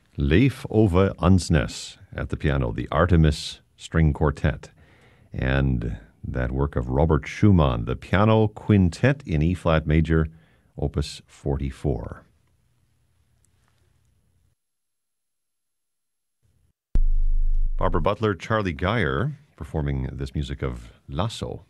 Leif Ove Ansnes at the piano, the Artemis String Quartet, and that work of Robert Schumann, the Piano Quintet in E-flat major, Opus 44. Barbara Butler, Charlie Geyer performing this music of Lasso.